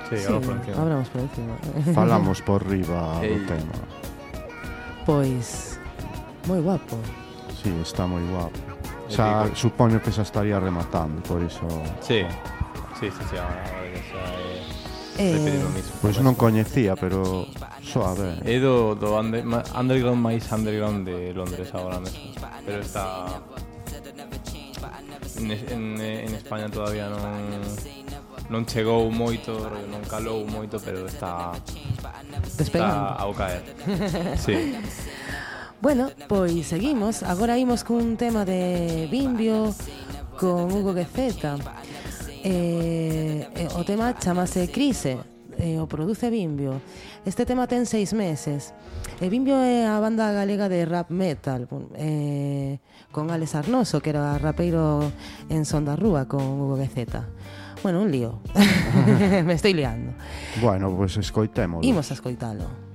Sí, hablamos por encima. Falamos por riba do tema. Pois, moi guapo. Sí, está moi guapo. Xa, supoño que xa estaría rematando, por iso... Sí, ahora xa é repetir o mismo. Pois non coñecía, pero só a ver. É do underground máis underground de Londres agora mesmo. Pero está... En España todavía non chegou moito, non calou moito, pero está ao caer. Sí. Bueno, pois seguimos. Agora imos cun tema de Bimbio con Hugo Guezeta. O tema chamase Crise, o produce Bimbio. Este tema ten 6 meses. Bimbio é a banda galega de rap metal, con Alex Arnoso, que era rapeiro en Son da Rúa, con Hugo Guezeta. Bueno, un lío. Me estoy liando. Bueno, pois escoitémolo. Imos a escoitalo.